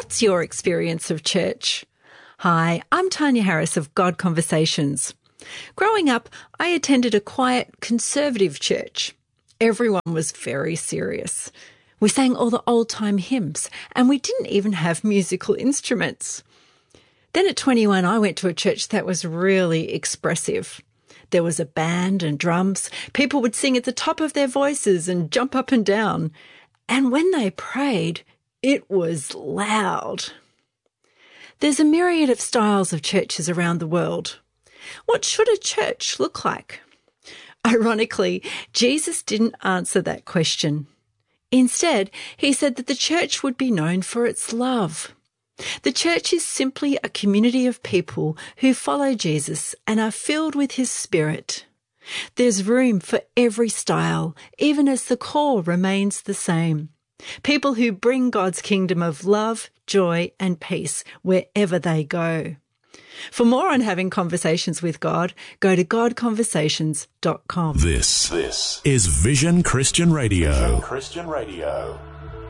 What's your experience of church? Hi, I'm Tanya Harris of God Conversations. Growing up, I attended a quiet, conservative church. Everyone was very serious. We sang all the old-time hymns, and we didn't even have musical instruments. Then at 21, I went to a church that was really expressive. There was a band and drums. People would sing at the top of their voices and jump up and down. And when they prayed, it was loud. There's a myriad of styles of churches around the world. What should a church look like? Ironically, Jesus didn't answer that question. Instead, he said that the church would be known for its love. The church is simply a community of people who follow Jesus and are filled with his Spirit. There's room for every style, even as the core remains the same. People who bring God's kingdom of love, joy, and peace wherever they go. For more on having conversations with God, go to godconversations.com. This is Vision Christian Radio. Vision Christian Radio.